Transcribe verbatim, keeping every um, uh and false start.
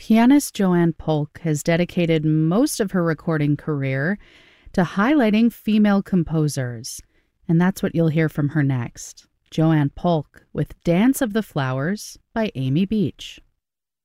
Pianist Joanne Polk has dedicated most of her recording career to highlighting female composers, and that's what you'll hear from her next. Joanne Polk with Dance of the Flowers by Amy Beach.